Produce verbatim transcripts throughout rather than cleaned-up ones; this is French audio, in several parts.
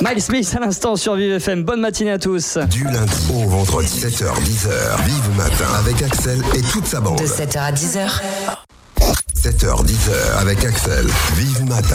Miles Smith à l'instant sur Vive F M. Bonne matinée à tous. Du lundi au vendredi, sept heures dix heures. Vive Matin avec Axel et toute sa bande. De sept heures à dix heures. sept heures dix heures avec Axel. Vive Matin.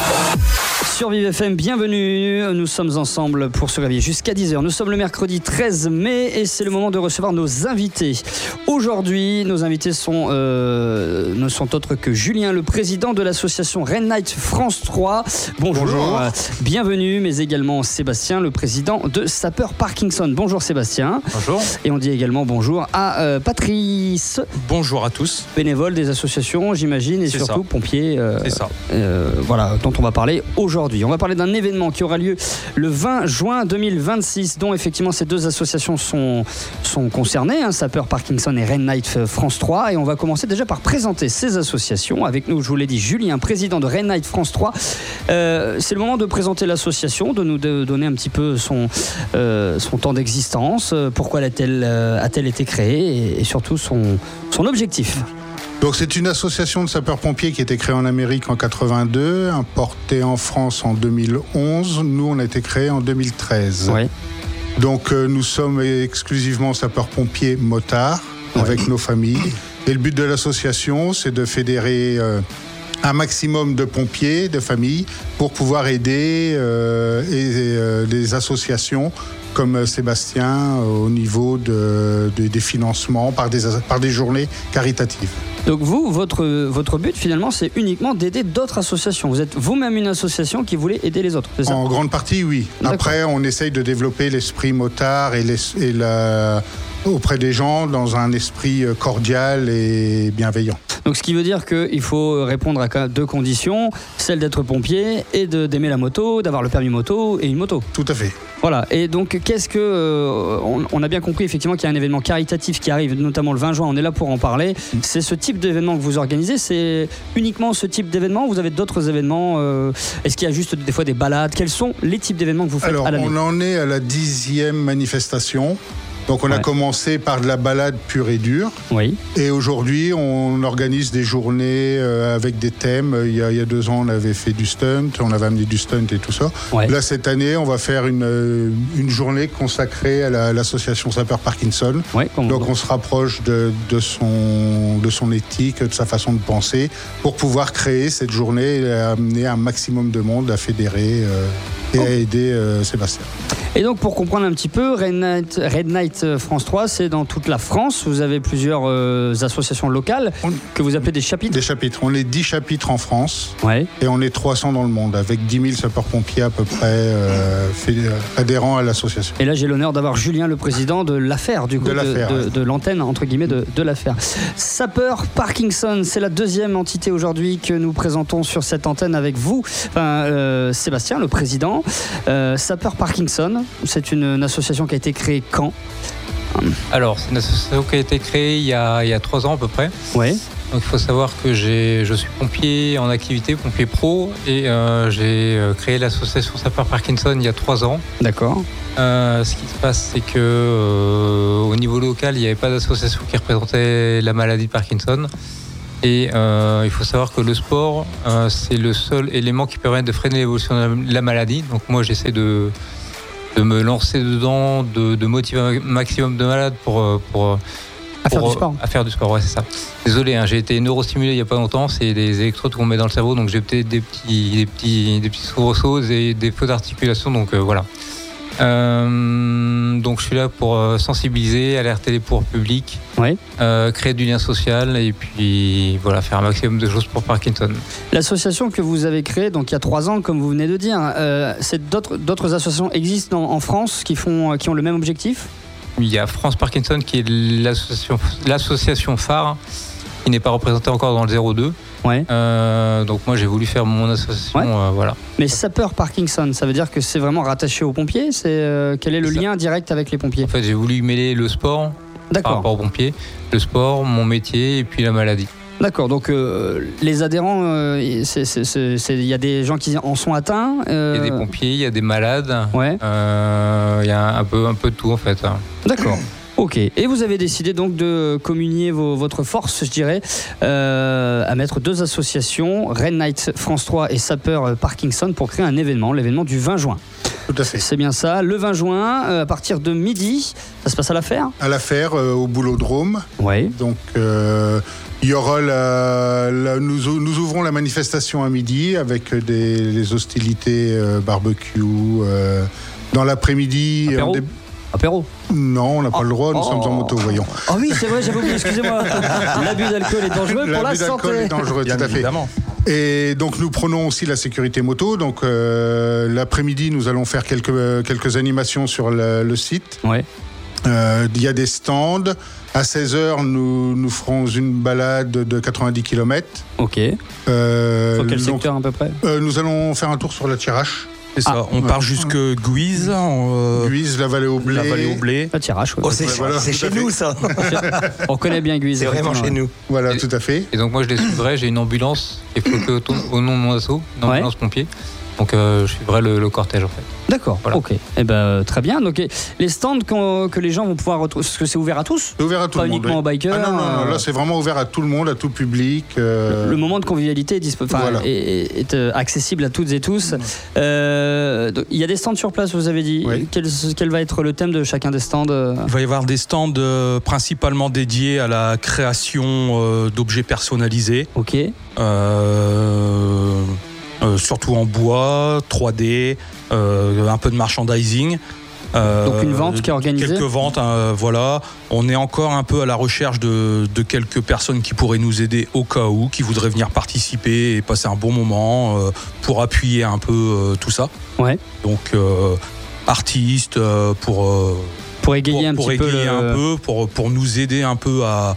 Sur Vive F M, bienvenue. Nous sommes ensemble pour se réveiller jusqu'à dix heures. Nous sommes le mercredi treize mai et c'est le moment de recevoir nos invités. Aujourd'hui, nos invités sont, euh, ne sont autres que Julien, le président de l'association Red Night France trois. Bonjour. Bonjour. Euh, bienvenue, mais également Sébastien, le président de Sapeurs Parkinson. Bonjour Sébastien. Bonjour. Et on dit également bonjour à euh, Patrice. Bonjour à tous. Bénévole des associations, j'imagine, et C'est surtout ça. pompier. Euh, C'est ça. euh, voilà, dont on va parler aujourd'hui. On va parler d'un événement qui aura lieu le vingt juin deux mille vingt-six, dont effectivement ces deux associations sont, sont concernées, hein, Sapeurs Parkinson et Red Night France trois. Et on va commencer déjà par présenter ces associations. Avec nous, je vous l'ai dit, Julien, président de Red Night France trois. Euh, c'est le moment de présenter l'association, de nous de donner un petit peu son, euh, son temps d'existence, pourquoi a-t-elle, euh, a-t-elle été créée et, et surtout son, son objectif. Donc c'est une association de sapeurs-pompiers qui a été créée en Amérique en quatre-vingt-deux, importée en France en deux mille onze. Nous, on a été créés en deux mille treize. Oui. Donc euh, nous sommes exclusivement sapeurs-pompiers motards avec nos familles. Et le but de l'association, c'est de fédérer euh, un maximum de pompiers, de familles, pour pouvoir aider euh, et, et, euh, les associations comme Sébastien au niveau de, de, des financements par des, par des journées caritatives. Donc vous, votre, votre but finalement, c'est uniquement d'aider d'autres associations. Vous êtes vous-même une association qui voulait aider les autres, c'est ça ? En grande partie, oui. D'accord. Après, on essaye de développer l'esprit motard et, les, et la, auprès des gens dans un esprit cordial et bienveillant. Donc ce qui veut dire qu'il faut répondre à deux conditions, celle d'être pompier et de, d'aimer la moto, d'avoir le permis moto et une moto. Tout à fait. Voilà, et donc qu'est-ce que... Euh, on, on a bien compris effectivement qu'il y a un événement caritatif qui arrive, notamment le vingt juin, on est là pour en parler. Mmh. C'est ce type d'événement que vous organisez, c'est uniquement ce type d'événement ou vous avez d'autres événements euh, est-ce qu'il y a juste des fois des balades ? Quels sont les types d'événements que vous faites Alors, à l'année ? on en est à la dixième manifestation. Donc on ouais. a commencé par de la balade pure et dure. Oui. Et aujourd'hui, on organise des journées euh, avec des thèmes. Il y, a, il y a deux ans, on avait fait du stunt, on avait amené du stunt et tout ça. Ouais. Là, cette année, on va faire une, une journée consacrée à, la, à l'association Sapeurs Parkinson. Ouais, Donc on se rapproche de, de, son, de son éthique, de sa façon de penser, pour pouvoir créer cette journée et amener un maximum de monde à fédérer euh, et oh. à aider euh, Sébastien. Et donc pour comprendre un petit peu, Red Night, Red Night France trois, c'est dans toute la France. Vous avez plusieurs euh, associations locales on, que vous appelez des chapitres. Des chapitres. On est dix chapitres en France ouais. et on est trois cents dans le monde, avec dix mille sapeurs-pompiers à peu près euh, fait, euh, adhérents à l'association. Et là j'ai l'honneur d'avoir Julien, le président de l'affaire, du coup, de, l'affaire, de, de, ouais. de l'antenne, entre guillemets, de, de l'affaire. Sapeurs Parkinson, c'est la deuxième entité aujourd'hui que nous présentons sur cette antenne avec vous. Enfin, euh, Sébastien, le président. Euh, Sapeurs Parkinson. C'est une, une association qui a été créée quand ? Alors, c'est une association qui a été créée il y a, il y a trois ans à peu près. Oui. Donc, il faut savoir que j'ai, je suis pompier en activité, pompier pro, et euh, j'ai créé l'association Sapeurs Parkinson il y a trois ans. D'accord. Euh, ce qui se passe, c'est que euh, au niveau local, il n'y avait pas d'association qui représentait la maladie de Parkinson. Et euh, il faut savoir que le sport, euh, c'est le seul élément qui permet de freiner l'évolution de la maladie. Donc, moi, j'essaie de de me lancer dedans, de, de motiver un maximum de malades pour, pour, à pour faire du sport. À faire du sport, ouais, c'est ça. Désolé, hein, j'ai été neurostimulé il n'y a pas longtemps, c'est des électrodes qu'on met dans le cerveau, donc j'ai peut-être des petits, des petits, des petits soubresauts et des feux d'articulation, donc euh, voilà. Euh, donc je suis là pour euh, sensibiliser, alerter les pouvoirs publics, oui. euh, créer du lien social et puis voilà, faire un maximum de choses pour Parkinson. L'association que vous avez créée donc il y a trois ans, comme vous venez de dire, euh, c'est d'autres, d'autres associations existent en, en France qui, font, qui ont le même objectif ? Il y a France Parkinson qui est l'association, l'association phare qui n'est pas représentée encore dans le zéro deux. Ouais. Euh, donc moi j'ai voulu faire mon association, ouais. euh, voilà. Mais Sapeurs Parkinson, ça veut dire que c'est vraiment rattaché aux pompiers ? C'est, euh, quel est le c'est lien ça. direct avec les pompiers ? En fait j'ai voulu mêler le sport D'accord. par rapport aux pompiers, le sport, mon métier et puis la maladie. D'accord, donc euh, les adhérents, il euh, y a des gens qui en sont atteints euh... Il y a des pompiers, il y a des malades, ouais. euh, il y a un peu, un peu de tout en fait. D'accord. Ok, et vous avez décidé donc de communier vos, votre force, je dirais, euh, à mettre deux associations, Red Night France trois et Sapeurs Parkinson, pour créer un événement, l'événement du vingt juin. Tout à fait. C'est bien ça. Le vingt juin, euh, à partir de midi, ça se passe à la Faire. À la Faire, euh, au Boulodrome. Oui. Donc, euh, il y aura la, la- nous, nous ouvrons la manifestation à midi avec des les hostilités euh, barbecue. euh, dans l'après-midi. Apéro. en dé- Apéro. Non, on n'a pas Oh. le droit, nous Oh. sommes en moto, voyons. Ah oui, c'est vrai, j'avais oublié, excusez-moi. L'abus d'alcool est dangereux pour la L'abus d'alcool santé. est dangereux, Bien tout à fait. évidemment. Et donc nous prenons aussi la sécurité moto. Donc euh, l'après-midi, nous allons faire quelques, quelques animations sur le, le site. Ouais. Euh, Il y a des stands. À seize heures, nous, nous ferons une balade de quatre-vingt-dix kilomètres. Ok. Euh, Sur quel donc, secteur à peu près? euh, Nous allons faire un tour sur la Thiérache. C'est ça. On ouais. part jusque Guise, euh, Guise, la vallée au blé. la vallée au blé. La Tirage. Oh, c'est Ouais, voilà, c'est tout chez à fait. nous, ça. On connaît bien Guise. C'est vraiment chez effectivement. nous. Voilà, Et- tout à fait. Et donc moi je les suivrai, j'ai une ambulance qui est flottée au, au nom de mon assaut, une Ouais. ambulance pompier. Donc euh, je suivrai le, le cortège en fait. D'accord, Voilà. ok. Eh ben, euh, très bien. Donc, eh, les stands qu'on- que les gens vont pouvoir retrouver, parce que c'est ouvert à tous, C'est ouvert à tout pas le monde. uniquement aux oui. bikers. Ah non, non, non, euh, là c'est vraiment ouvert à tout le monde, à tout public. euh, Le moment de convivialité est, dispo- enfin, Voilà. est- est- est, euh, accessible à toutes et tous. Euh, donc, il y a des stands sur place, vous avez dit. Oui. Quel, quel va être le thème de chacun des stands euh Il va y avoir des stands euh, principalement dédiés à la création euh, d'objets personnalisés, Ok. euh, euh, surtout en bois, trois D, euh, un peu de merchandising. Euh, Donc une vente qui est organisée. Quelques ventes, hein, voilà. On est encore un peu à la recherche de, de quelques personnes qui pourraient nous aider au cas où, qui voudraient venir participer et passer un bon moment euh, pour appuyer un peu euh, tout ça. Ouais. Donc euh, artistes euh, pour euh, Pour égayer pour, un pour petit peu. égayer le- un peu, pour, pour nous aider un peu à,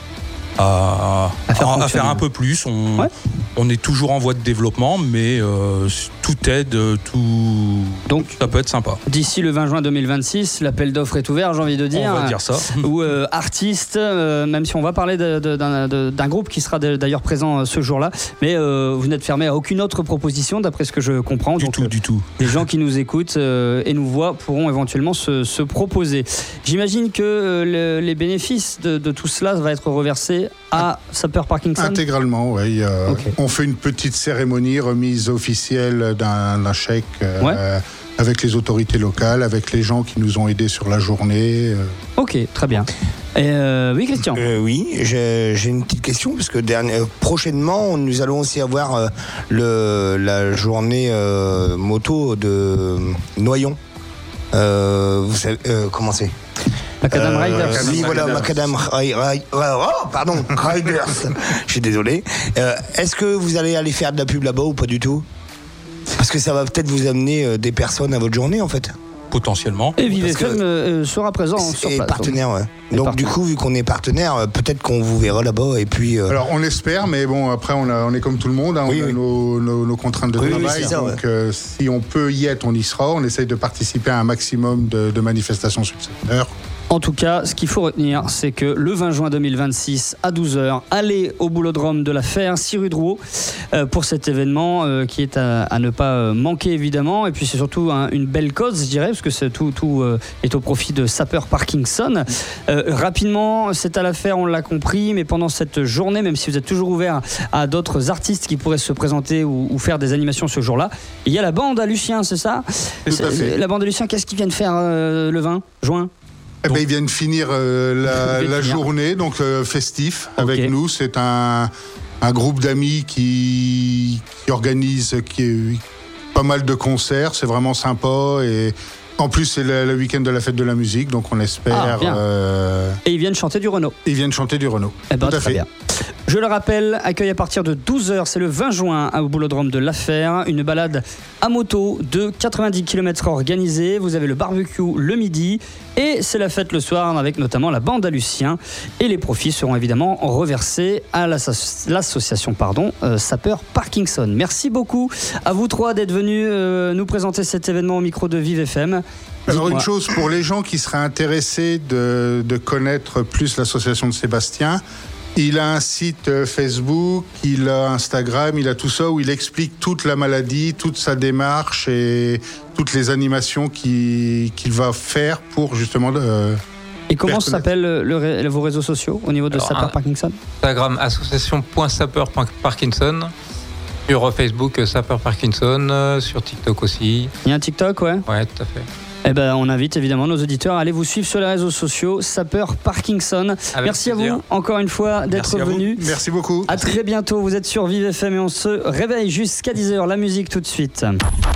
à, À faire à- à fonctionner. faire un peu plus. On, Ouais. on est toujours en voie de développement, mais euh, tout aide, tout, Donc, ça peut être sympa. d'ici le vingt juin deux mille vingt-six, l'appel d'offres est ouvert, j'ai envie de dire. On va dire ça. Ou euh, artistes, euh, même si on va parler de- de- d'un de- d'un groupe qui sera d'ailleurs présent euh, ce jour-là, mais euh, vous n'êtes fermé à aucune autre proposition, d'après ce que je comprends. Du Donc, tout, euh, du tout. les gens qui nous écoutent euh, et nous voient pourront éventuellement se, se proposer. J'imagine que euh, le- les bénéfices de, de tout cela va être reversés à Sapeur Parkinson. Intégralement, oui. euh, Ok. On fait une petite cérémonie, remise officielle d'un d'un chèque euh, Ouais. avec les autorités locales, avec les gens qui nous ont aidés sur la journée. euh. Ok, très bien. Et, euh, oui, Christian. Euh, oui, j'ai j'ai une petite question parce que dernier- euh, prochainement, nous allons aussi avoir euh, le, la journée euh, moto de Noyon. Euh, vous savez euh, comment c'est Macadam Euh, Riders. Oui, voilà, Macadam Ri- Ri- Oh, pardon, Riders. Je suis désolé. Euh, Est-ce que vous allez aller faire de la pub là-bas ou pas du tout? Parce que ça va peut-être vous amener euh, des personnes à votre journée en fait. Potentiellement. Et Vive parce que- F M euh, sera présent sur Et place. partenaire, ouais. Et Donc partenaire. du coup, vu qu'on est partenaire, euh, peut-être qu'on vous verra là-bas et puis. euh, Alors on l'espère, mais bon, après on, a- on est comme tout le monde, hein, Oui, on a oui. Nos, nos- nos contraintes de Oui, oui, travail. c'est ça, donc euh, si on peut y être, on y sera. On essaye de participer à un maximum de, de manifestations sur le secteur. En tout cas, ce qu'il faut retenir, c'est que le vingt juin deux mille vingt-six à douze heures, allez au Boulodrome de la Faire, six rue de Rouault, euh, pour cet événement euh, qui est à, à ne pas euh, manquer évidemment. Et puis c'est surtout un- une belle cause, je dirais, parce que c'est tout, tout euh, est au profit de Sapeur Parkinson. Euh, rapidement, c'est à la Faire, on l'a compris, mais pendant cette journée, même si vous êtes toujours ouvert à d'autres artistes qui pourraient se présenter ou, ou faire des animations ce jour-là, il y a la bande à Lucien, c'est ça? Tout à fait. La bande à Lucien, qu'est-ce qu'ils viennent faire euh, le vingt juin? Eh ben, ils viennent finir euh, la, Ils viennent la finir. journée, donc euh, festif Ok. avec nous. C'est un, un groupe d'amis qui, qui organise qui, pas mal de concerts. C'est vraiment sympa. Et en plus, c'est le, le week-end de la fête de la musique, donc on espère. Ah, bien. euh, Et ils viennent chanter du Renault. ils viennent chanter du Renault. Eh ben, Tout à très fait. bien. Je le rappelle, accueil à partir de douze heures, c'est le vingt juin au Boulodrome de la Faire. Une balade à moto de quatre-vingt-dix kilomètres organisée. Vous avez le barbecue le midi et c'est la fête le soir avec notamment la bande à Lucien. Et les profits seront évidemment reversés à l'asso- l'association pardon, euh, Sapeur Parkinson. Merci beaucoup à vous trois d'être venus euh, nous présenter cet événement au micro de Vive F M. Alors Dites-moi. une chose, pour les gens qui seraient intéressés de, de connaître plus l'association de Sébastien, il a un site euh, Facebook, il a Instagram, il a tout ça où il explique toute la maladie, toute sa démarche et toutes les animations qu'il qu'il va faire pour justement... euh, Et comment Personnel. s'appellent le ré- vos réseaux sociaux au niveau de Alors, Sapeur un- Parkinson? Instagram association point sapeur point parkinson Sur Facebook, Sapeur Parkinson, sur TikTok aussi. Il y a un TikTok, ouais. Ouais, tout à fait. Eh ben, on invite évidemment nos auditeurs à aller vous suivre sur les réseaux sociaux, Sapeur Parkinson. Avec Merci plaisir. à vous encore une fois d'être Merci à vous. venus. Merci beaucoup. À très bientôt, vous êtes sur Vive F M et on se réveille jusqu'à dix heures. La musique tout de suite.